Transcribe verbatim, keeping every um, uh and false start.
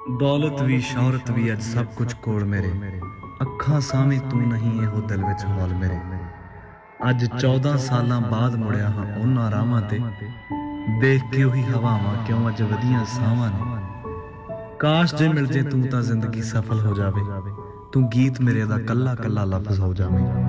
दौलत भी शौहरत भी अज सब कुछ कोल मेरे, अखां सामने तू नहीं एहो दिल विच हौल मेरे। अज चौदह सालां बाद मुड़िया हाँ उन्हां राहां ते, देख के उही हवावां क्यों अज वधियां सावां ने। काश जे मिल जे तू तां जिंदगी सफल हो जावे, तू गीत मेरे दा कल्ला कल्ला लफ्ज हो जावे।